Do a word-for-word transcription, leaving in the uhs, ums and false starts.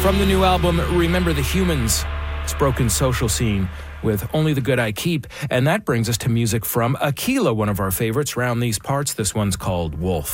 From the new album, Remember the Humans, it's Broken Social Scene with Only the Good I Keep. And that brings us to music from Aquila, one of our favorites around these parts. This one's called Wolf.